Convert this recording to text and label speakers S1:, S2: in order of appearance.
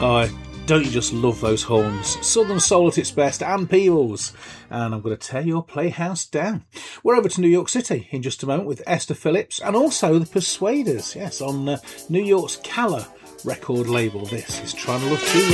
S1: Oh, don't you just love those horns? Southern Soul at its best, and Peebles. And I'm going to tear your playhouse down. We're over to New York City in just a moment with Esther Phillips and also the Persuaders. Yes, on New York's Calla record label. This is Trying to Love Too